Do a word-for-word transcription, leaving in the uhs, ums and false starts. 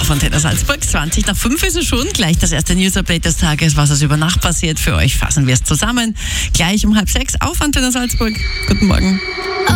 auf Antenne Salzburg. zwanzig nach fünf ist es schon. Gleich das erste News-Update des Tages. Was ist über Nacht passiert für euch? Fassen wir es zusammen. Gleich um halb sechs auf Antenne Salzburg. Guten Morgen.